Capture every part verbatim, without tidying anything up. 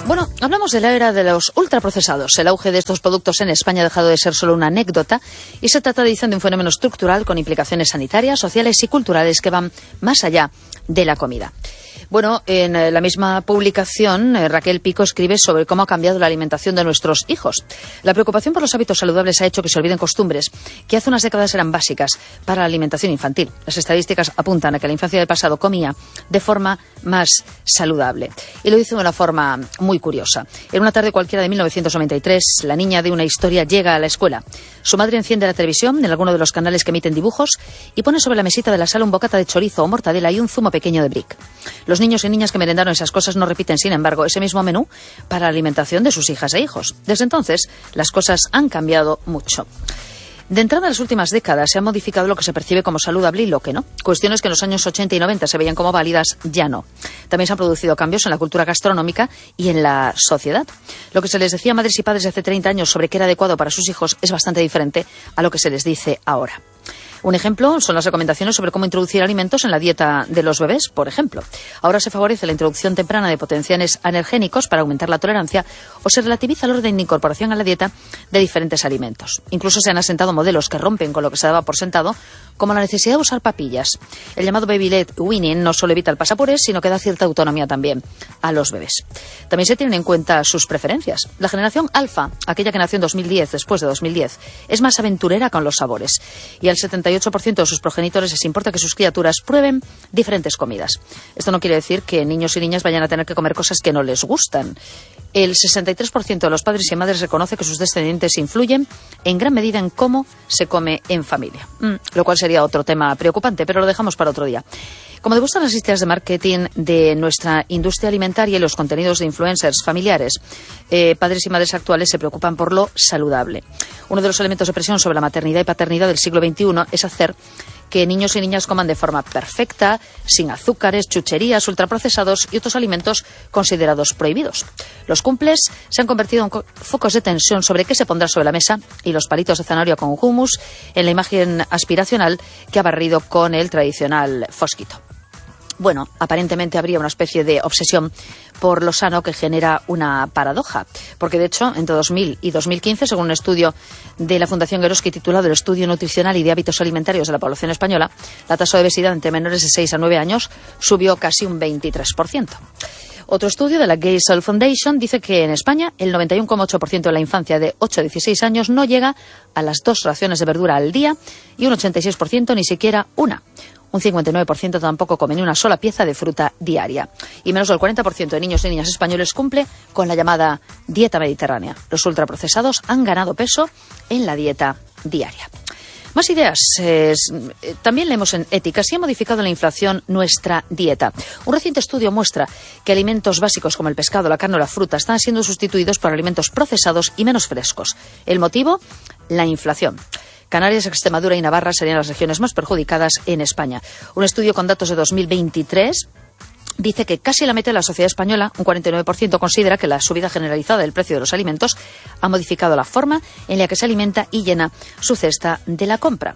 Bueno, hablamos de la era de los ultraprocesados. El auge de estos productos en España ha dejado de ser solo una anécdota y se trata, dicen, de un fenómeno estructural con implicaciones sanitarias, sociales y culturales que van más allá de la comida. Bueno, en la misma publicación, Raquel Pico escribe sobre cómo ha cambiado la alimentación de nuestros hijos. La preocupación por los hábitos saludables ha hecho que se olviden costumbres que hace unas décadas eran básicas para la alimentación infantil. Las estadísticas apuntan a que la infancia del pasado comía de forma más saludable. Y lo dice de una forma muy curiosa. En una tarde cualquiera de mil novecientos noventa y tres, la niña de una historia llega a la escuela. Su madre enciende la televisión en alguno de los canales que emiten dibujos y pone sobre la mesita de la sala un bocata de chorizo o mortadela y un zumo pequeño de brick. Los niños y niñas que merendaron esas cosas no repiten, sin embargo, ese mismo menú para la alimentación de sus hijas e hijos. Desde entonces, las cosas han cambiado mucho. De entrada, en las últimas décadas se ha modificado lo que se percibe como saludable y lo que no. Cuestiones que en los años ochenta y noventa se veían como válidas, ya no. También se han producido cambios en la cultura gastronómica y en la sociedad. Lo que se les decía a madres y padres de hace treinta años sobre qué era adecuado para sus hijos es bastante diferente a lo que se les dice ahora. Un ejemplo son las recomendaciones sobre cómo introducir alimentos en la dieta de los bebés, por ejemplo. Ahora se favorece la introducción temprana de potenciales anergénicos para aumentar la tolerancia o se relativiza el orden de incorporación a la dieta de diferentes alimentos. Incluso se han asentado modelos que rompen con lo que se daba por sentado, como la necesidad de usar papillas. El llamado baby led weaning no solo evita el pasapurés, sino que da cierta autonomía también a los bebés. También se tienen en cuenta sus preferencias. La generación alfa, aquella que nació en dos mil diez, después de dos mil diez, es más aventurera con los sabores. Y al setenta y ocho por ciento de sus progenitores les importa que sus criaturas prueben diferentes comidas. Esto no quiere decir que niños y niñas vayan a tener que comer cosas que no les gustan. El sesenta y tres por ciento de los padres y madres reconoce que sus descendientes influyen en gran medida en cómo se come en familia. Mm, lo cual sería otro tema preocupante, pero lo dejamos para otro día. Como degustan las historias de marketing de nuestra industria alimentaria y los contenidos de influencers familiares, eh, padres y madres actuales se preocupan por lo saludable. Uno de los elementos de presión sobre la maternidad y paternidad del siglo veintiuno es hacer que niños y niñas coman de forma perfecta, sin azúcares, chucherías, ultraprocesados y otros alimentos considerados prohibidos. Los cumples se han convertido en focos de tensión sobre qué se pondrá sobre la mesa y los palitos de zanahoria con hummus en la imagen aspiracional que ha barrido con el tradicional fosquito. Bueno, aparentemente habría una especie de obsesión por lo sano que genera una paradoja, porque de hecho entre dos mil y dos mil quince, según un estudio de la Fundación Eroski titulado El estudio nutricional y de hábitos alimentarios de la población española, la tasa de obesidad entre menores de seis a nueve años subió casi un veintitrés por ciento. Otro estudio de la Geisel Foundation dice que en España el noventa y uno coma ocho por ciento de la infancia de ocho a dieciséis años no llega a las dos raciones de verdura al día y un ochenta y seis por ciento ni siquiera una. Un cincuenta y nueve por ciento tampoco come ni una sola pieza de fruta diaria. Y menos del cuarenta por ciento de niños y niñas españoles cumple con la llamada dieta mediterránea. Los ultraprocesados han ganado peso en la dieta diaria. Más ideas. Eh, también leemos en Ética. Si ha modificado la inflación nuestra dieta. Un reciente estudio muestra que alimentos básicos como el pescado, la carne o la fruta están siendo sustituidos por alimentos procesados y menos frescos. ¿El motivo? La inflación. Canarias, Extremadura y Navarra serían las regiones más perjudicadas en España. Un estudio con datos de dos mil veintitrés dice que casi la mitad de la sociedad española, un cuarenta y nueve por ciento, considera que la subida generalizada del precio de los alimentos ha modificado la forma en la que se alimenta y llena su cesta de la compra.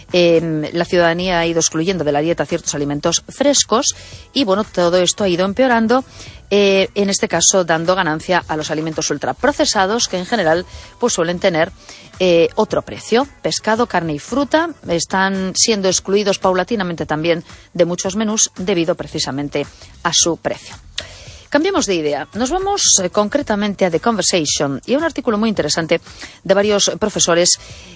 Eh, la ciudadanía ha ido excluyendo de la dieta ciertos alimentos frescos y, bueno, todo esto ha ido empeorando, eh, en este caso dando ganancia a los alimentos ultraprocesados que en general pues suelen tener eh, otro precio. Pescado, carne y fruta están siendo excluidos paulatinamente también de muchos menús debido precisamente a su precio. Cambiemos de idea. Nos vamos eh, concretamente a The Conversation y a un artículo muy interesante de varios profesores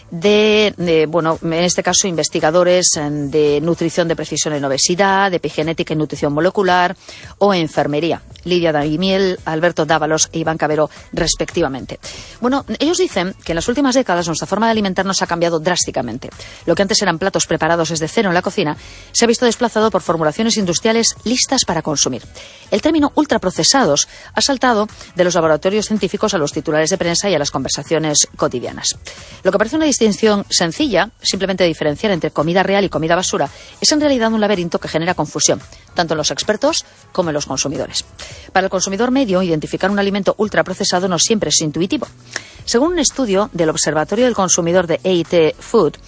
de, de, bueno, en este caso investigadores de nutrición de precisión en obesidad, de epigenética y nutrición molecular o enfermería. Lidia Daimiel, Alberto Dávalos e Iván Cabero, respectivamente. Bueno, ellos dicen que en las últimas décadas nuestra forma de alimentarnos ha cambiado drásticamente. Lo que antes eran platos preparados desde cero en la cocina se ha visto desplazado por formulaciones industriales listas para consumir. El término ultraprocesados ha saltado de los laboratorios científicos a los titulares de prensa y a las conversaciones cotidianas. Lo que parece una distinción sencilla, simplemente diferenciar entre comida real y comida basura, es en realidad un laberinto que genera confusión, tanto en los expertos como en los consumidores. Para el consumidor medio, identificar un alimento ultraprocesado no siempre es intuitivo. Según un estudio del Observatorio del Consumidor de A I T Food,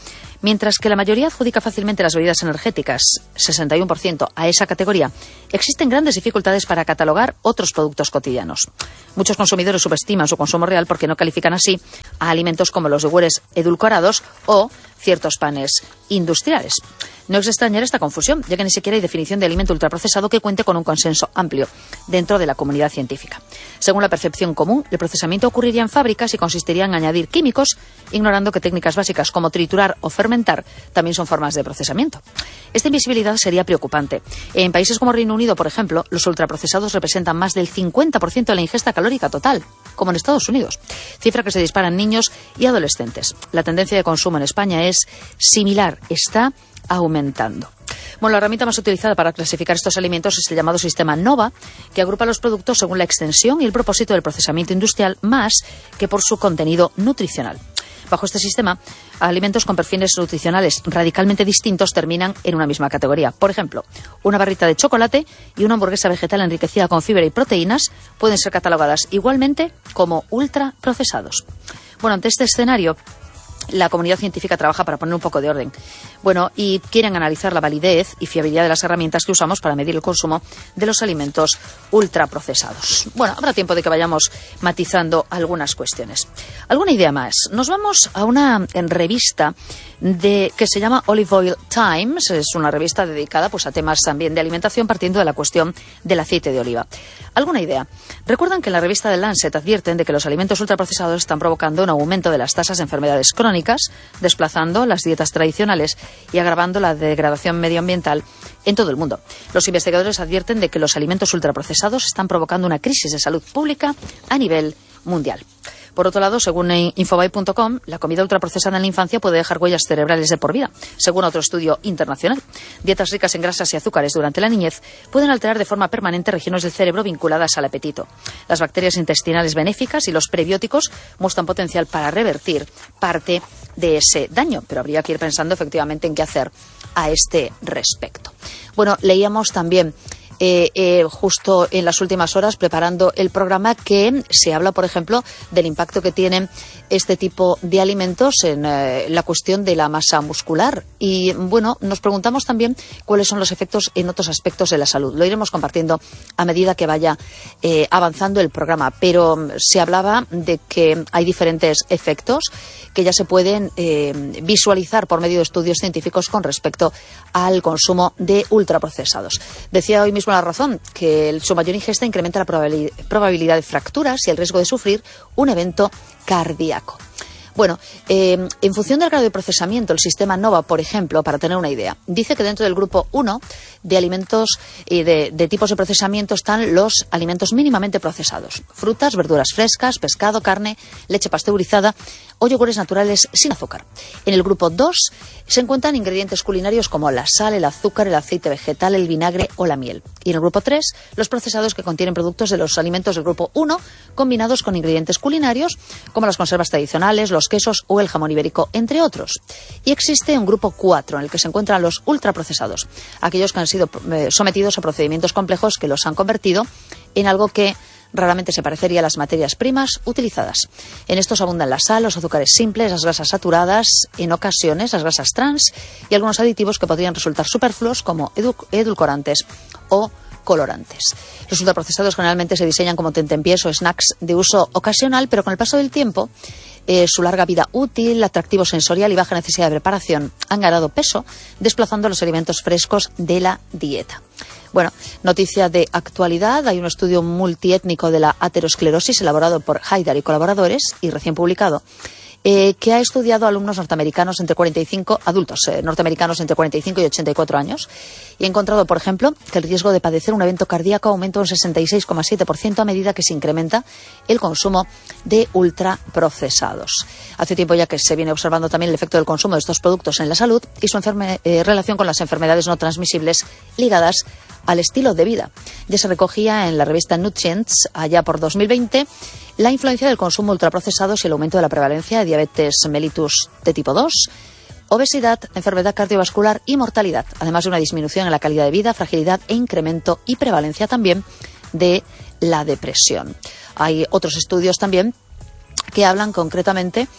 Mientras que la mayoría adjudica fácilmente las bebidas energéticas, sesenta y uno por ciento, a esa categoría, existen grandes dificultades para catalogar otros productos cotidianos. Muchos consumidores subestiman su consumo real porque no califican así a alimentos como los yogures edulcorados o ciertos panes industriales. No es de extrañar esta confusión, ya que ni siquiera hay definición de alimento ultraprocesado que cuente con un consenso amplio dentro de la comunidad científica. Según la percepción común, el procesamiento ocurriría en fábricas y consistiría en añadir químicos, ignorando que técnicas básicas como triturar o fermentar también son formas de procesamiento. Esta invisibilidad sería preocupante. En países como Reino Unido, por ejemplo, los ultraprocesados representan más del cincuenta por ciento de la ingesta calórica total, como en Estados Unidos, cifra que se dispara en niños y adolescentes. La tendencia de consumo en España es similar, está aumentando. Bueno, la herramienta más utilizada para clasificar estos alimentos es el llamado sistema NOVA, que agrupa los productos según la extensión y el propósito del procesamiento industrial más que por su contenido nutricional. Bajo este sistema, alimentos con perfiles nutricionales radicalmente distintos terminan en una misma categoría. Por ejemplo, una barrita de chocolate y una hamburguesa vegetal enriquecida con fibra y proteínas pueden ser catalogadas igualmente como ultraprocesados. Bueno, ante este escenario, la comunidad científica trabaja para poner un poco de orden. Bueno, y quieren analizar la validez y fiabilidad de las herramientas que usamos para medir el consumo de los alimentos ultraprocesados. Bueno, habrá tiempo de que vayamos matizando algunas cuestiones. ¿Alguna idea más? Nos vamos a una en revista de, que se llama Olive Oil Times. Es una revista dedicada pues, a temas también de alimentación, partiendo de la cuestión del aceite de oliva. ¿Alguna idea? Recuerdan que en la revista The Lancet advierten de que los alimentos ultraprocesados están provocando un aumento de las tasas de enfermedades crónicas, desplazando las dietas tradicionales y agravando la degradación medioambiental en todo el mundo. Los investigadores advierten de que los alimentos ultraprocesados están provocando una crisis de salud pública a nivel mundial. Por otro lado, según Infobae punto com, la comida ultraprocesada en la infancia puede dejar huellas cerebrales de por vida. Según otro estudio internacional, dietas ricas en grasas y azúcares durante la niñez pueden alterar de forma permanente regiones del cerebro vinculadas al apetito. Las bacterias intestinales benéficas y los prebióticos muestran potencial para revertir parte de ese daño, pero habría que ir pensando efectivamente en qué hacer a este respecto. Bueno, leíamos también Eh, eh, justo en las últimas horas preparando el programa que se habla, por ejemplo, del impacto que tienen este tipo de alimentos en eh, la cuestión de la masa muscular. Y bueno, nos preguntamos también cuáles son los efectos en otros aspectos de la salud. Lo iremos compartiendo a medida que vaya eh, avanzando el programa, pero se hablaba de que hay diferentes efectos que ya se pueden eh, visualizar por medio de estudios científicos con respecto al consumo de ultraprocesados. Decía hoy mismo La Razón que el, su mayor ingesta incrementa la probabilidad, probabilidad de fracturas y el riesgo de sufrir un evento cardíaco. Bueno, eh, en función del grado de procesamiento, el sistema NOVA, por ejemplo, para tener una idea, dice que dentro del grupo uno de alimentos y de, de tipos de procesamiento están los alimentos mínimamente procesados: frutas, verduras frescas, pescado, carne, leche pasteurizada o yogures naturales sin azúcar. En el grupo dos se encuentran ingredientes culinarios como la sal, el azúcar, el aceite vegetal, el vinagre o la miel. Y en el grupo tres, los procesados que contienen productos de los alimentos del grupo uno combinados con ingredientes culinarios como las conservas tradicionales, los quesos o el jamón ibérico, entre otros. Y existe un grupo cuatro en el que se encuentran los ultraprocesados, aquellos que han sido eh, sometidos a procedimientos complejos que los han convertido en algo que raramente se parecería a las materias primas utilizadas. En estos abundan la sal, los azúcares simples, las grasas saturadas, en ocasiones las grasas trans y algunos aditivos que podrían resultar superfluos como edu- edulcorantes o colorantes. Los ultraprocesados generalmente se diseñan como tentempiés o snacks de uso ocasional, pero con el paso del tiempo, eh, su larga vida útil, atractivo sensorial y baja necesidad de preparación han ganado peso, desplazando los alimentos frescos de la dieta. Bueno, noticia de actualidad, hay un estudio multiétnico de la aterosclerosis elaborado por Haidar y colaboradores y recién publicado, Eh, que ha estudiado a alumnos norteamericanos entre cuarenta y cinco, adultos eh, norteamericanos entre cuarenta y cinco y ochenta y cuatro años, y ha encontrado, por ejemplo, que el riesgo de padecer un evento cardíaco aumenta un sesenta y seis coma siete por ciento a medida que se incrementa el consumo de ultraprocesados. Hace tiempo ya que se viene observando también el efecto del consumo de estos productos en la salud y su enferme, eh, relación con las enfermedades no transmisibles ligadas al estilo de vida. Ya se recogía en la revista Nutrients, allá por dos mil veinte, la influencia del consumo de ultraprocesados y el aumento de la prevalencia de diabetes mellitus de tipo dos, obesidad, enfermedad cardiovascular y mortalidad, además de una disminución en la calidad de vida, fragilidad e incremento y prevalencia también de la depresión. Hay otros estudios también que hablan concretamente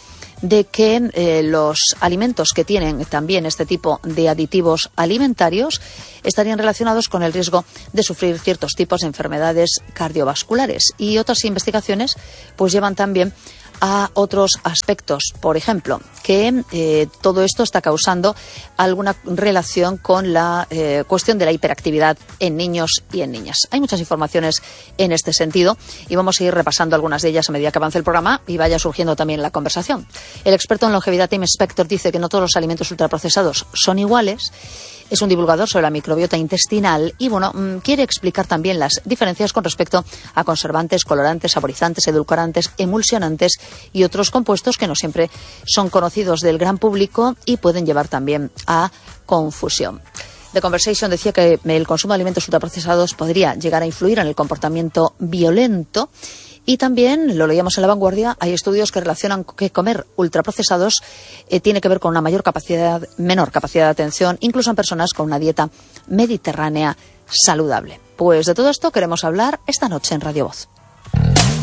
de que eh, los alimentos que tienen también este tipo de aditivos alimentarios estarían relacionados con el riesgo de sufrir ciertos tipos de enfermedades cardiovasculares. Y otras investigaciones pues llevan también a otros aspectos, por ejemplo, que eh, todo esto está causando alguna relación con la eh, cuestión de la hiperactividad en niños y en niñas. Hay muchas informaciones en este sentido y vamos a ir repasando algunas de ellas a medida que avance el programa y vaya surgiendo también la conversación. El experto en longevidad Tim Spector dice que no todos los alimentos ultraprocesados son iguales. Es un divulgador sobre la microbiota intestinal y, bueno, quiere explicar también las diferencias con respecto a conservantes, colorantes, saborizantes, edulcorantes, emulsionantes y otros compuestos que no siempre son conocidos del gran público y pueden llevar también a confusión. The Conversation decía que el consumo de alimentos ultraprocesados podría llegar a influir en el comportamiento violento. Y también, lo leíamos en La Vanguardia, hay estudios que relacionan que comer ultraprocesados eh, tiene que ver con una mayor capacidad, menor capacidad de atención, incluso en personas con una dieta mediterránea saludable. Pues de todo esto queremos hablar esta noche en Radio Voz.